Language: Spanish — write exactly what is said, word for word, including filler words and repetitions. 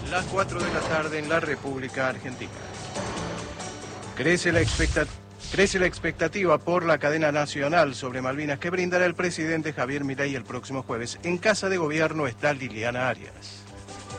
Las cuatro de la tarde en la República Argentina. Crece la expectativa. Crece la expectativa por la cadena nacional sobre Malvinas que brindará el presidente Javier Milei el próximo jueves. En Casa de Gobierno está Liliana Arias.